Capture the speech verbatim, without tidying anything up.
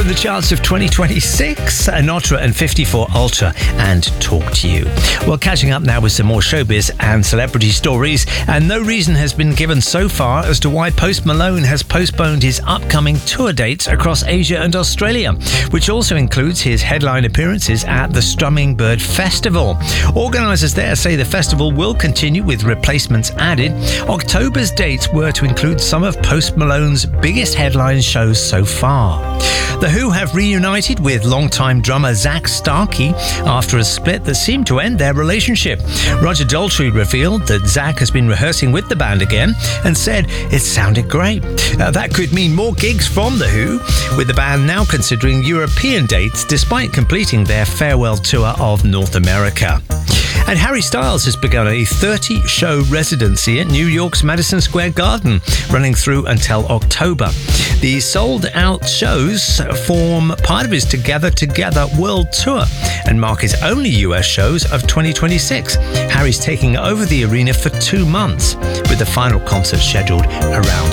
from the charts of twenty twenty-six, Anotra and fifty-four Ultra and Talk to You. Well, catching up now with some more showbiz and celebrity stories, and no reason has been given so far as to why Post Malone has postponed his upcoming tour dates across Asia and Australia, which also includes his headline appearances at the Strumming Bird Festival. Organisers there say the festival will continue with replacements added. October's dates were to include some of Post Malone's biggest headline shows so far. The Who have reunited with longtime drummer Zak Starkey after a split that seemed to end their relationship. Roger Daltrey revealed that Zak has been rehearsing with the band again and said it sounded great. Uh, that could mean more gigs from The Who, with the band now considering European dates despite completing their farewell tour of North America. And Harry Styles has begun a thirty-show residency at New York's Madison Square Garden, running through until October. The sold-out shows form part of his Together Together World Tour and mark his only U S shows of twenty twenty-six. Harry's taking over the arena for two months, with the final concert scheduled around